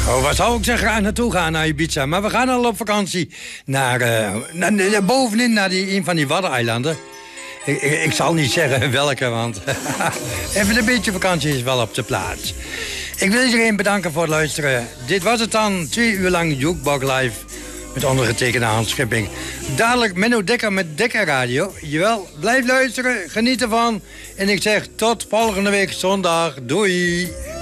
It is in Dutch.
Oh, waar zou ik zo graag naartoe gaan, naar Ibiza? Maar we gaan al op vakantie naar bovenin, naar een van die Waddeneilanden. Ik zal niet zeggen welke, want even een beetje vakantie is wel op de plaats. Ik wil iedereen bedanken voor het luisteren. Dit was het dan, 2 uur lang Jukebox Live met ondergetekende Hans Schipping. Dadelijk Menno Dekker met Dekker Radio. Jawel, blijf luisteren, geniet ervan. En ik zeg tot volgende week zondag. Doei!